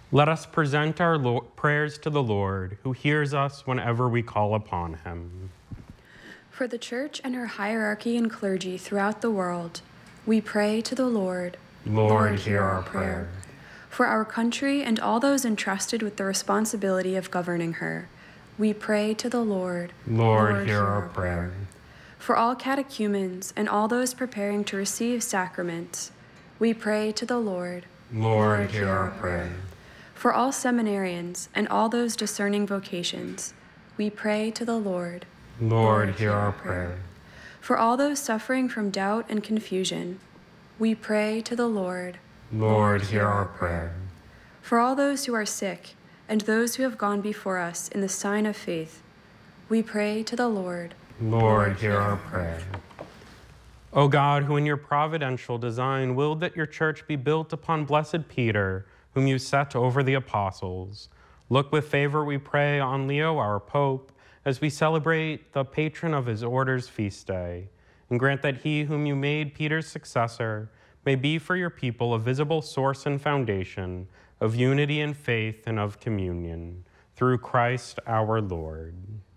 Let us present our prayers to the Lord, who hears us whenever we call upon him. For the Church and her hierarchy and clergy throughout the world, we pray to the Lord. Lord, hear our prayer. For our country and all those entrusted with the responsibility of governing her, we pray to the Lord. Lord, hear our prayer. For all catechumens and all those preparing to receive sacraments, we pray to the Lord. Lord, hear our prayer. For all seminarians and all those discerning vocations, we pray to the Lord. Lord, hear our prayer. For all those suffering from doubt and confusion, we pray to the Lord. Lord, hear our prayer. For all those who are sick and those who have gone before us in the sign of faith, we pray to the Lord. Lord, hear our prayer. O God, who in your providential design willed that your church be built upon blessed Peter, whom you set over the apostles, look with favor, we pray, on Leo, our Pope, as we celebrate the patron of his order's feast day, and grant that he whom you made Peter's successor may be for your people a visible source and foundation of unity and faith and of communion, through Christ our Lord.